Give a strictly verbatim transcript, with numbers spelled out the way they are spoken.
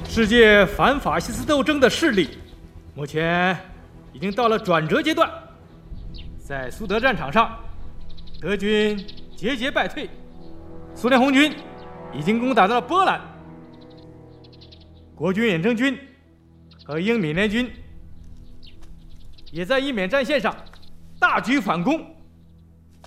世界反法西斯斗争的势力，目前已经到了转折阶段。在苏德战场上，德军节节败退，苏联红军已经攻打到了波兰，国军远征军和英缅联军也在英缅战线上大举反攻。